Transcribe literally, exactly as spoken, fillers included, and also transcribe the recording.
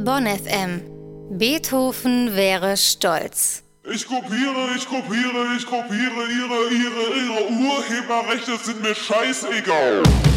Bonn F M. Beethoven wäre stolz. Ich kopiere, ich kopiere, ich kopiere, ihre, ihre, ihre Urheberrechte sind mir scheißegal.